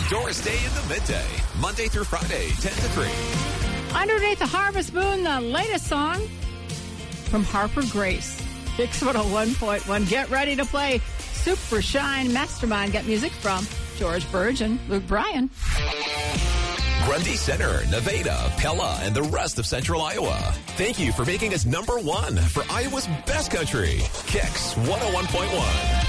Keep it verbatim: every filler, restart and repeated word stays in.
Doris Day in the midday, Monday through Friday, ten to three. Underneath the Harvest Moon, the latest song from Harper Grace. Kicks one oh one point one. Get ready to play Super Shine Mastermind. Get music from George Burge and Luke Bryan. Grundy Center, Nevada, Pella, and the rest of Central Iowa. Thank you for making us number one for Iowa's best country. Kicks one oh one point one.